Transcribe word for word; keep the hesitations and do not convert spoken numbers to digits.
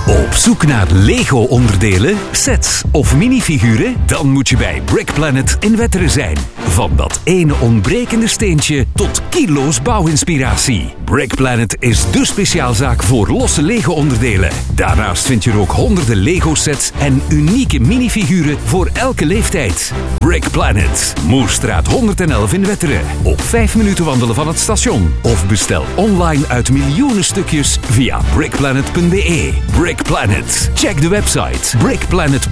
Op zoek naar Lego-onderdelen, sets of minifiguren? Dan moet je bij Brick Planet in Wetteren zijn. Van dat ene ontbrekende steentje tot kilo's bouwinspiratie. Brick Planet is dé speciaalzaak voor losse Lego-onderdelen. Daarnaast vind je er ook honderden Lego-sets en unieke minifiguren voor elke leeftijd. Brick Planet, Moerstraat honderd elf in Wetteren. Op vijf minuten wandelen van het station. Of bestel online uit miljoenen stukjes via brickplanet punt be. Brick Planet. Check de website brick planet